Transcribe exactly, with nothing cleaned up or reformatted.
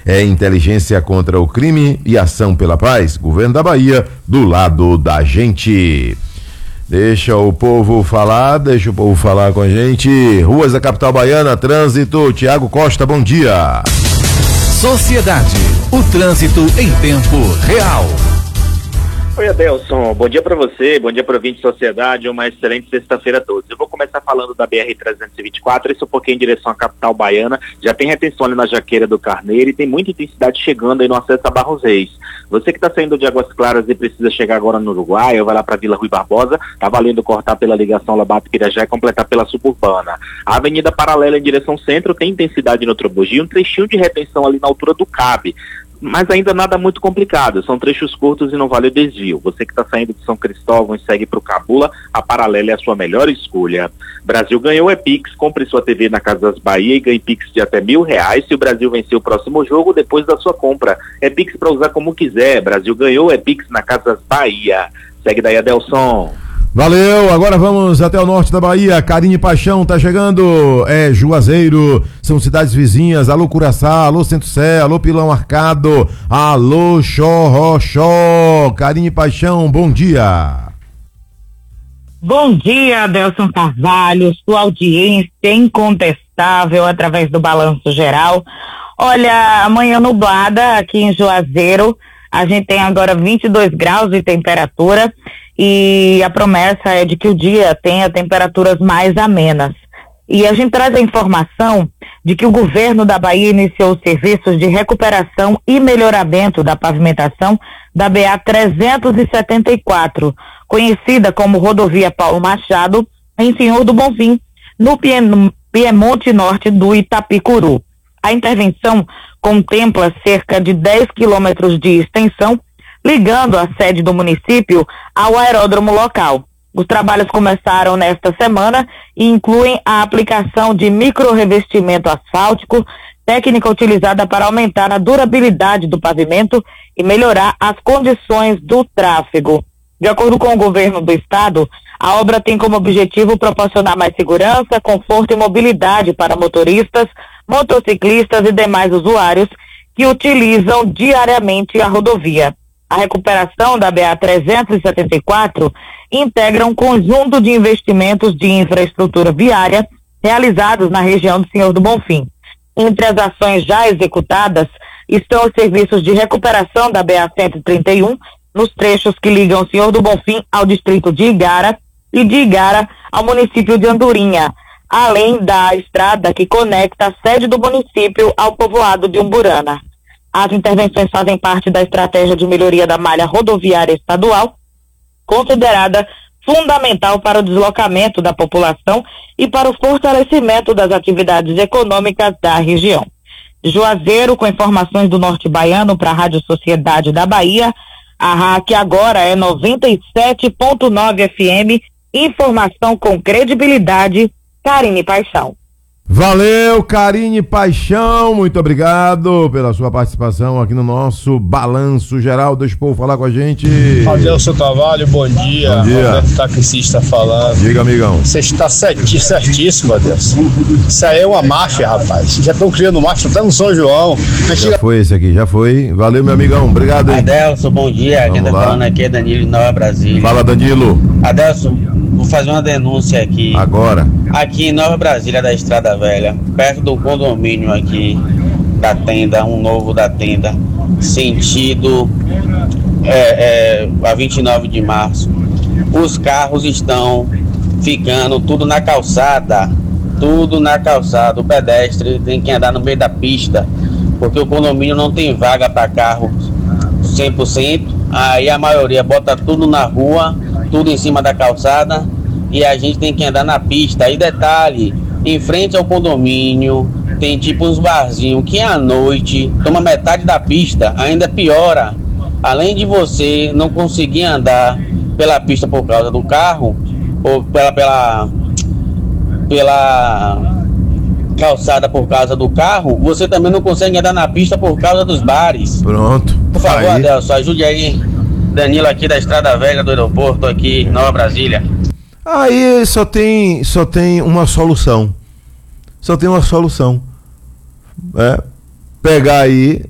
É inteligência contra o crime e ação pela paz. Governo da Bahia, do lado da gente. Deixa o povo falar, deixa o povo falar com a gente. Ruas da capital baiana, trânsito. Tiago Costa, bom dia. Sociedade, o trânsito em tempo real. Oi, Adelson, bom dia para você, bom dia para o ouvinte de Sociedade, uma excelente sexta-feira a todos. Eu vou começar falando da B R trezentos e vinte e quatro, isso um pouquinho em direção à capital baiana, já tem retenção ali na Jaqueira do Carneiro e tem muita intensidade chegando aí no acesso a Barros Reis. Você que está saindo de Águas Claras e precisa chegar agora no Uruguai, ou vai lá para Vila Rui Barbosa, tá valendo cortar pela ligação Labato-Pirajá e completar pela suburbana. A Avenida Paralela em direção centro tem intensidade no Trobogi, um trechinho de retenção ali na altura do Cabe. Mas ainda nada muito complicado, são trechos curtos e não vale o desvio. Você que está saindo de São Cristóvão e segue para o Cabula, a Paralela é a sua melhor escolha. Brasil ganhou é Pix, compre sua T V na Casas Bahia e ganhe Pix de até mil reais se o Brasil vencer o próximo jogo depois da sua compra. É Pix para usar como quiser, Brasil ganhou é Pix na Casas Bahia. Segue daí, Adelson. Valeu, agora vamos até o norte da Bahia. Carinho e Paixão tá chegando, é Juazeiro, são cidades vizinhas. Alô Curaçá, alô Centro-Sé, alô Pilão Arcado, alô Xorroxó. Carinho e Paixão, bom dia. Bom dia, Adelson Carvalho, sua audiência incontestável através do Balanço Geral. Olha, amanhã nublada aqui em Juazeiro, a gente tem agora vinte e dois graus de temperatura. E a promessa é de que o dia tenha temperaturas mais amenas. E a gente traz a informação de que o governo da Bahia iniciou os serviços de recuperação e melhoramento da pavimentação da B A trezentos e setenta e quatro, conhecida como Rodovia Paulo Machado, em Senhor do Bonfim, no Piemonte Norte do Itapicuru. A intervenção contempla cerca de dez quilômetros de extensão, ligando a sede do município ao aeródromo local. Os trabalhos começaram nesta semana e incluem a aplicação de micro-revestimento asfáltico, técnica utilizada para aumentar a durabilidade do pavimento e melhorar as condições do tráfego. De acordo com o governo do estado, a obra tem como objetivo proporcionar mais segurança, conforto e mobilidade para motoristas, motociclistas e demais usuários que utilizam diariamente a rodovia. A recuperação da B A trezentos e setenta e quatro integra um conjunto de investimentos de infraestrutura viária realizados na região do Senhor do Bonfim. Entre as ações já executadas estão os serviços de recuperação da B A cento e trinta e um nos trechos que ligam o Senhor do Bonfim ao distrito de Igara e de Igara ao município de Andorinha, além da estrada que conecta a sede do município ao povoado de Umburana. As intervenções fazem parte da estratégia de melhoria da malha rodoviária estadual, considerada fundamental para o deslocamento da população e para o fortalecimento das atividades econômicas da região. Juazeiro, com informações do Norte Baiano para a Rádio Sociedade da Bahia, a R A C agora é noventa e sete ponto nove F M, informação com credibilidade, carinho e paixão. Valeu, Carinho e Paixão, muito obrigado pela sua participação aqui no nosso Balanço Geral. Deixa o povo falar com a gente. Adelson Carvalho, bom dia. Bom dia. Roberto Taxista falando. Diga, amigão. Você está certi- certíssimo, Adelson. Isso aí é uma máfia, rapaz. Já estão criando máfia até no São João. Já foi esse aqui, já foi. Valeu, meu amigão, obrigado, hein? Adelson, bom dia. Vamos Quem tá lá. falando aqui é Danilo de Nova Brasília. Fala, Danilo. Adelson, vou fazer uma denúncia aqui. Agora. Aqui em Nova Brasília, da Estrada Velha, perto do condomínio aqui da tenda, um novo da tenda, sentido é, é, a vinte e nove de março. Os carros estão ficando tudo na calçada, tudo na calçada. O pedestre tem que andar no meio da pista, porque o condomínio não tem vaga para carro cem por cento. Aí a maioria bota tudo na rua, tudo em cima da calçada, e a gente tem que andar na pista. E detalhe, em frente ao condomínio tem tipo uns barzinhos que à noite toma metade da pista, ainda piora. Além de você não conseguir andar pela pista por causa do carro, ou pela pela pela calçada por causa do carro, você também não consegue andar na pista por causa dos bares. Pronto. Por favor, Aí. Adelson, ajude aí. Danilo aqui da Estrada Velha do aeroporto, aqui em Nova Brasília. Aí só tem, só tem uma solução. Só tem uma solução. É pegar aí